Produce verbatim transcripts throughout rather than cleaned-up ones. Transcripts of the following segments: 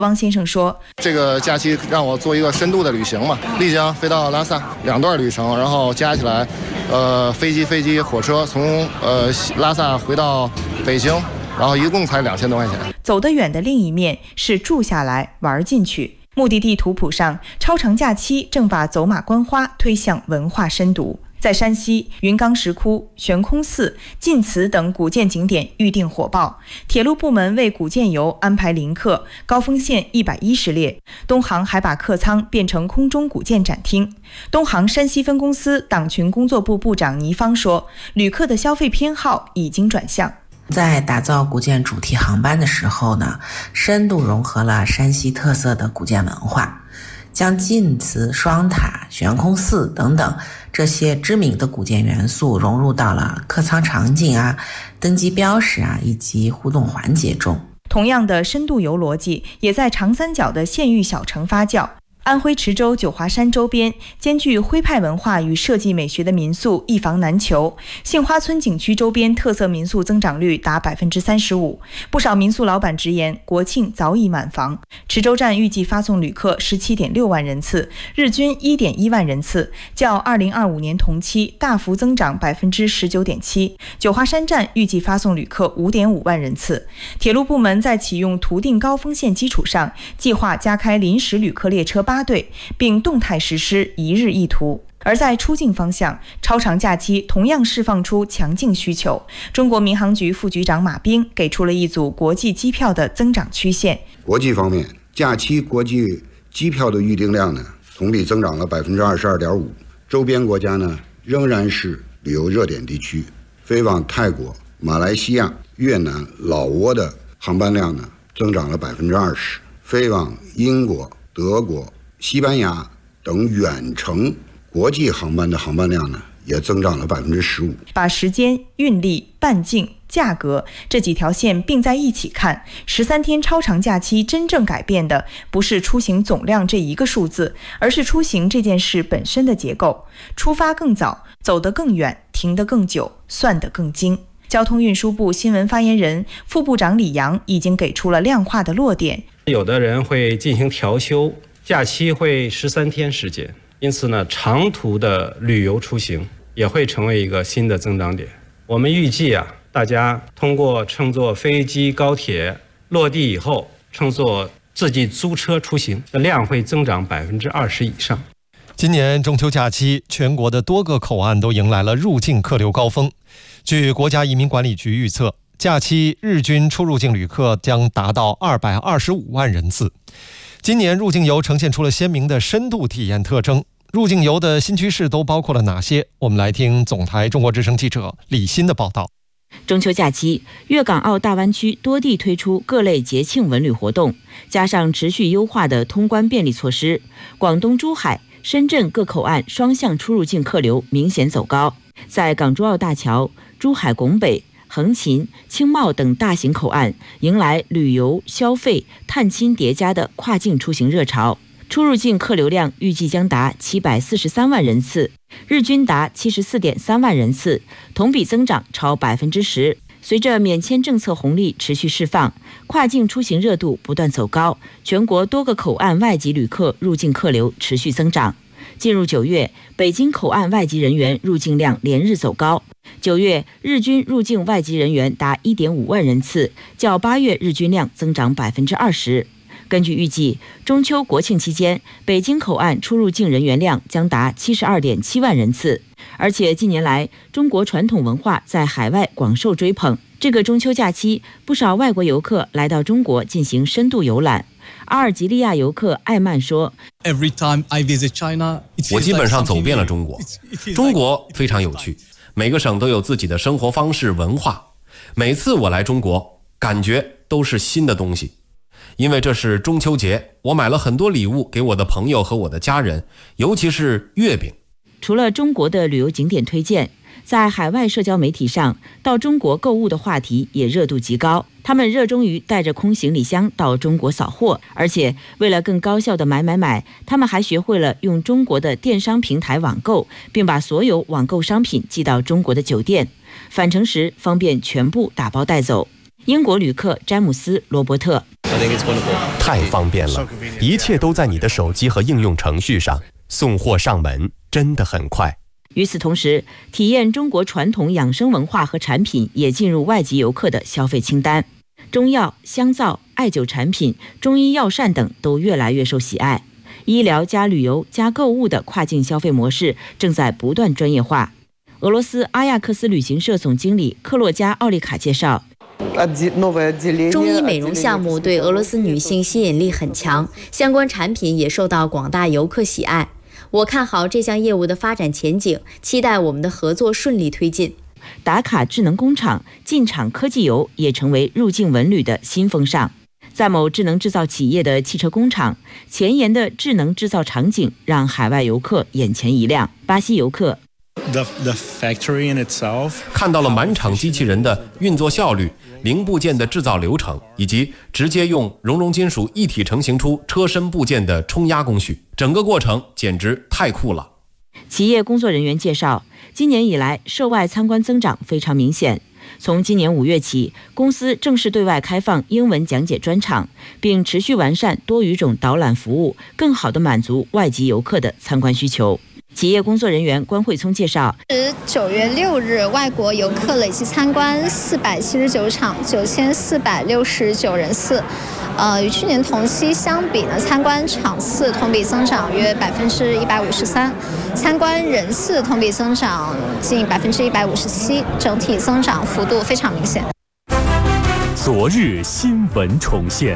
汪先生说：“ 这个假期让我做一个深度的旅行嘛，丽江飞到拉萨，两段旅程，然后加起来，呃，飞机、飞机、火车从呃拉萨回到北京，然后一共才两千多块钱。 走得远的另一面是住下来玩进去。目的地图谱上，超长假期正把走马观花推向文化深度。”在山西，云冈石窟、悬空寺、晋祠等古建景点预定火爆，铁路部门为古建游安排临客，高峰线一百一十列。东航还把客舱变成空中古建展厅。东航山西分公司党群工作部部长倪芳说，旅客的消费偏好已经转向。 在打造古建主题航班的时候呢，深度融合了山西特色的古建文化，将晋祠、双塔、悬空寺等等这些知名的古建元素融入到了客舱场景啊、登机标识啊以及互动环节中。 同样的深度游逻辑也在长三角的县域小城发酵。安徽池州九华山周边兼具徽派文化与设计美学的民宿一房难求，杏花村景区周边特色民宿增长率达百分之三十五，不少民宿老板直言，国庆早已满房。池州站预计发送旅客十七点六万人次，日均一点一万人次，较二零二五年同期大幅增长百分之十九点七。九华山站预计发送旅客五点五万人次。铁路部门在启用图定高峰线基础上，计划加开临时旅客列车八对，并动态实施一日一图。而在出境方向，超长假期同样释放出强劲需求。中国民航局副局长马斌给出了一组国际机票的增长曲线。 国际方面，假期国际机票的预订量呢，同比增长了百分之二十二点五。周边国家呢，仍然是旅游热点地区，飞往泰国、马来西亚、越南、老挝的航班量呢，增长了百分之二十。飞往英国、德国、西班牙等远程国际航班的航班量呢，也增长了百分之十五。 把时间、运力、半径、价格这几条线并在一起看，十三天超长假期真正改变的不是出行总量这一个数字，而是出行这件事本身的结构。出发更早，走得更远，停得更久，算得更精。交通运输部新闻发言人、副部长李阳已经给出了量化的落点。 有的人会进行调休，假期会十三天时间，因此呢，长途的旅游出行也会成为一个新的增长点。我们预计啊，大家通过乘坐飞机、高铁落地以后，乘坐自己租车出行的量会增长百分之二十以上。 今年中秋假期，全国的多个口岸都迎来了入境客流高峰。据国家移民管理局预测，假期日均出入境旅客将达到二百二十五万人次。今年入境游呈现出了鲜明的深度体验特征。入境游的新趋势都包括了哪些？我们来听总台中国之声记者李欣的报道。 中秋假期，粤港澳大湾区多地推出各类节庆文旅活动，加上持续优化的通关便利措施，广东珠海、深圳各口岸双向出入境客流明显走高。在港珠澳大桥、珠海拱北、横琴、青茂等大型口岸迎来旅游、消费、探亲叠加的跨境出行热潮，出入境客流量预计将达七百四十三万人次，日均达七十四点三万人次，同比增长超百分之十。随着免签政策红利持续释放，跨境出行热度不断走高，全国多个口岸外籍旅客入境客流持续增长。进入九月，北京口岸外籍人员入境量连日走高。九月日均入境外籍人员达 一点五万人次，较八月日均量增长百分之二十。根据预计，中秋国庆期间，北京口岸出入境人员量将达七十二点七万人次。而且近年来，中国传统文化在海外广受追捧。这个中秋假期，不少外国游客来到中国进行深度游览。阿尔及利亚游客艾曼说：“ 我基本上走遍了中国，中国非常有趣，每个省都有自己的生活方式、文化。每次我来中国，感觉都是新的东西。因为这是中秋节，我买了很多礼物给我的朋友和我的家人，尤其是月饼。” 除了中国的旅游景点推荐，在海外社交媒体上，到中国购物的话题也热度极高。他们热衷于带着空行李箱到中国扫货，而且为了更高效的买买买，他们还学会了用中国的电商平台网购，并把所有网购商品寄到中国的酒店，返程时方便全部打包带走。英国旅客詹姆斯·罗伯特： 太方便了，一切都在你的手机和应用程序上，送货上门真的很快。 与此同时，体验中国传统养生文化和产品也进入外籍游客的消费清单。中药、香皂、艾灸产品、中医药膳等都越来越受喜爱。医疗加旅游加购物的跨境消费模式正在不断专业化。俄罗斯阿亚克斯旅行社总经理克洛加·奥利卡介绍， 中医美容项目对俄罗斯女性吸引力很强，相关产品也受到广大游客喜爱。我看好这项业务的发展前景，期待我们的合作顺利推进。 打卡智能工厂、进厂科技游也成为入境文旅的新风尚。在某智能制造企业的汽车工厂，前沿的智能制造场景让海外游客眼前一亮。巴西游客 The, the factory in itself, 看到了满场机器人的运作效率、零部件的制造流程，以及直接用熔融金属一体成型出车身部件的冲压工序，整个过程简直太酷了。 企业工作人员介绍，今年以来涉外参观增长非常明显。从今年五月起，公司正式对外开放英文讲解专场，并持续完善多语种导览服务，更好地满足外籍游客的参观需求。企业工作人员关慧聪介绍， 九月六日，外国游客累计参观四百七十九场，九千四百六十九人次。呃，与去年同期相比呢，参观场次同比增长约百分之一百五十三，参观人次同比增长近百分之一百五十七，整体增长幅度非常明显。 昨日新闻重现，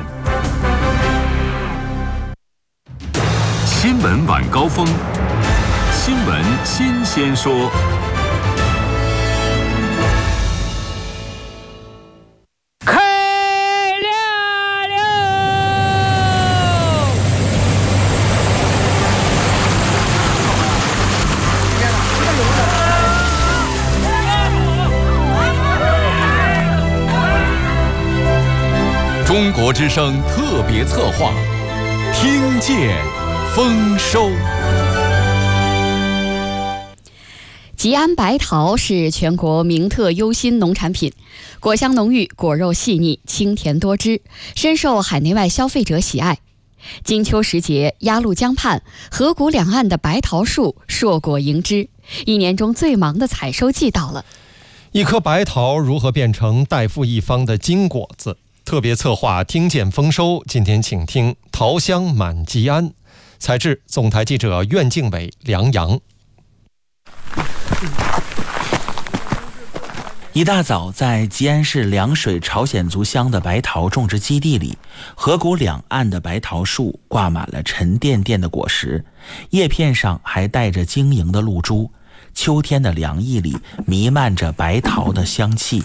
新闻晚高峰，新闻新鲜说。 中国之声特别策划，听见丰收。 吉安白桃是全国名特优新农产品，果香浓郁，果肉细腻，清甜多汁，深受海内外消费者喜爱。金秋时节，鸭绿江畔河谷两岸的白桃树硕果迎枝，一年中最忙的采收季到了。 一颗白桃如何变成代富一方的金果子？特别策划听见丰收，今天请听桃香满吉安，采制总台记者苑敬伟、梁阳。 一大早，在吉安市凉水朝鲜族乡的白桃种植基地里，河谷两岸的白桃树挂满了沉甸甸的果实，叶片上还带着晶莹的露珠。秋天的凉意里弥漫着白桃的香气。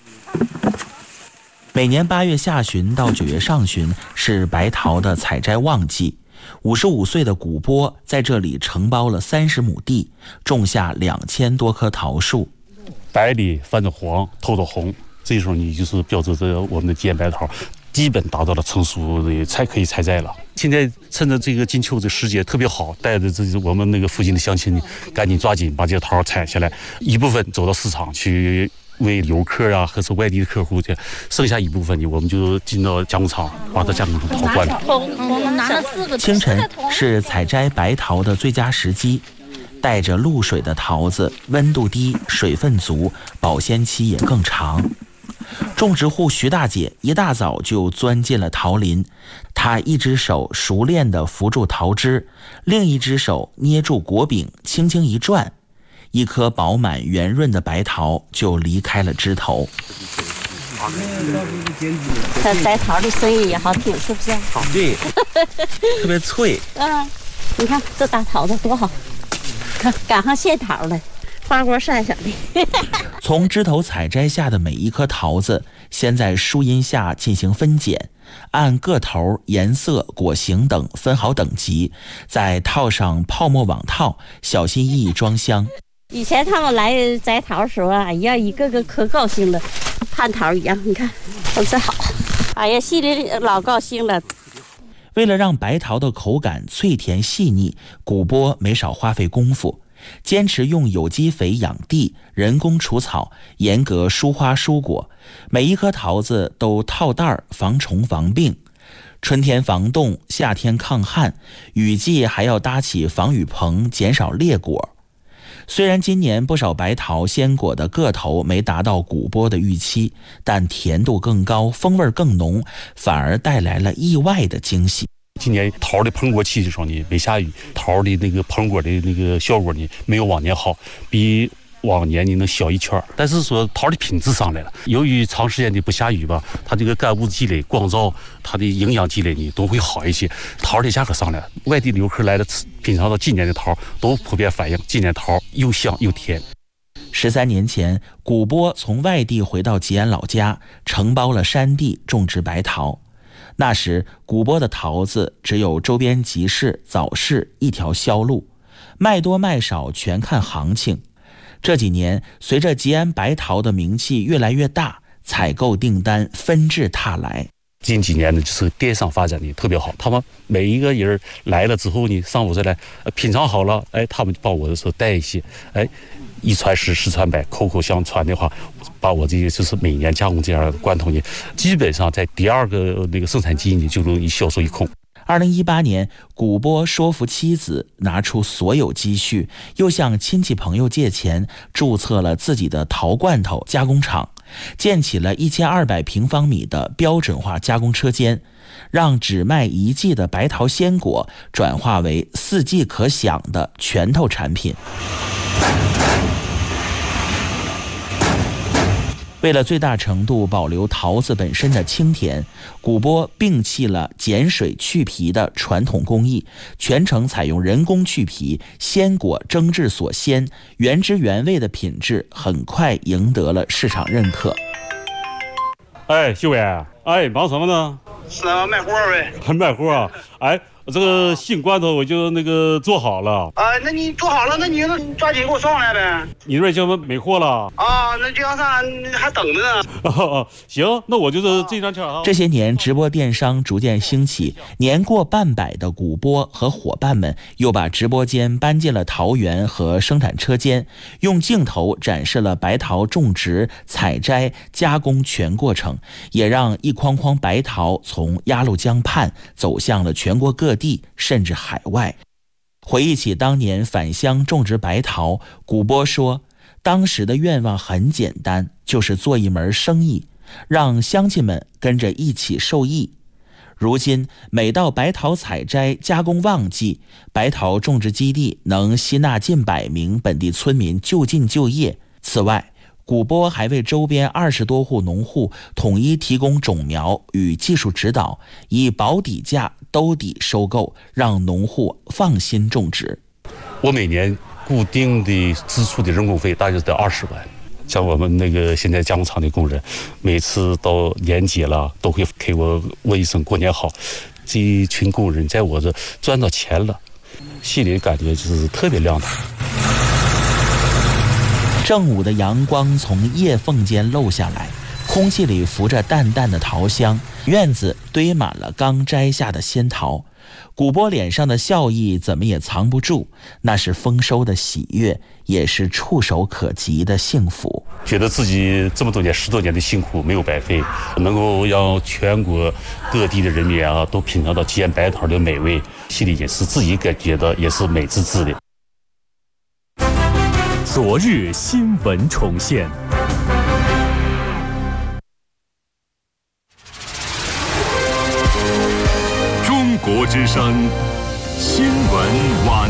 每年八月下旬到九月上旬是白桃的采摘旺季。五十五岁的古波在这里承包了三十亩地，种下两千多棵桃树。 白里泛着黄，透着红，这时候你就是标志着我们的吉安白桃基本达到了成熟的才可以采摘了。现在趁着这个金秋的时节特别好，带着这我们那个附近的乡亲赶紧抓紧把这些桃采下来，一部分走到市场去为游客啊，或是外地的客户去，剩下一部分呢，我们就进到加工厂，把它加工成桃罐了。 清晨是采摘白桃的最佳时机，带着露水的桃子温度低、水分足，保鲜期也更长。种植户徐大姐一大早就钻进了桃林，她一只手熟练地扶住桃枝，另一只手捏住果柄，轻轻一转，一颗饱满圆润的白桃就离开了枝头。 这摘桃的声音也好听，是不是？ 好，对，特别脆。 嗯，你看这大桃子多好，看赶上现桃了，花果闪闪的。 从枝头采摘下的每一颗桃子，先在树荫下进行分拣，按个头、颜色、果形等分好等级，再套上泡沫网套，小心翼翼装箱。 以前他们来摘桃的时候啊，哎呀，一个个可高兴了，盼桃一样。你看，都是好，哎呀，心里老高兴了。 为了让白桃的口感脆甜细腻，古波没少花费功夫，坚持用有机肥养地，人工除草，严格疏花疏果，每一颗桃子都套袋防虫防病。 春天防冻，夏天抗旱，雨季还要搭起防雨棚，减少裂果。虽然今年不少白桃鲜果的个头没达到古波的预期，但甜度更高，风味更浓，反而带来了意外的惊喜。 今年桃的膨果期的时候呢，没下雨，桃的那个膨果的那个效果呢，没有往年好，比往年你能小一圈，但是说桃的品质上来了。由于长时间的不下雨吧，它这个干物积累、光照，它的营养积累呢都会好一些。桃的价格上来了，外地游客来了品尝到今年的桃，都普遍反映今年桃又香又甜。 十三年前，古波从外地回到吉安老家，承包了山地种植白桃。那时，古波的桃子只有周边集市、早市一条销路，卖多卖少全看行情。这几年，随着吉安白桃的名气越来越大，采购订单纷至沓来。 近几年呢，就是电商发展的特别好，他们每一个人来了之后呢，上午再来品尝好了，哎，他们帮我的时候带一些，哎，一传十，十传百，口口相传的话，把我这个就是每年加工这样的罐头呢，基本上在第二个那个生产季呢就容易销售一空。 二零一八年，古波说服妻子拿出所有积蓄，又向亲戚朋友借钱，注册了自己的桃罐头加工厂，建起了一千二百平方米的标准化加工车间，让只卖一季的白桃鲜果转化为四季可享的拳头产品。为了最大程度保留桃子本身的清甜，古波摒弃了碱水去皮的传统工艺，全程采用人工去皮，鲜果蒸制所鲜，原汁原味的品质很快赢得了市场认可。 哎，秀伟，哎，忙什么呢？ 是啊，卖货呗。 卖货啊？哎，这个新罐头我就那个做好了。 啊，那你做好了，那你就抓紧给我送来呗。 你那边就没货了？ 啊，那这样啥还等着呢。 哦，行，那我就是这张签啊。 这些年，直播电商逐渐兴起，年过半百的古波和伙伴们又把直播间搬进了桃园和生产车间，用镜头展示了白桃种植、采摘、加工全过程，也让一筐筐白桃从鸭绿江畔走向了全国各地，甚至海外。回忆起当年返乡种植白桃，古波说，当时的愿望很简单，就是做一门生意，让乡亲们跟着一起受益。如今每到白桃采摘加工旺季，白桃种植基地能吸纳近百名本地村民就近就业。此外，古波还为周边二十多户农户统一提供种苗与技术指导，以保底价兜底收购，让农户放心种植。 我每年固定的支出的人工费大约得二十万。像我们那个现在加工厂的工人，每次到年节了都会给我问一声过年好。这一群工人在我这赚到钱了，心里感觉就是特别亮堂。 正午的阳光从叶缝间漏下来，空气里浮着淡淡的桃香，院子堆满了刚摘下的鲜桃。古波脸上的笑意怎么也藏不住，那是丰收的喜悦，也是触手可及的幸福。 觉得自己这么多年十多年的辛苦没有白费，能够让全国各地的人民啊都品尝到吉安白桃的美味，心里也是自己感觉到也是美滋滋的。 昨日新闻重现。中国之声新闻晚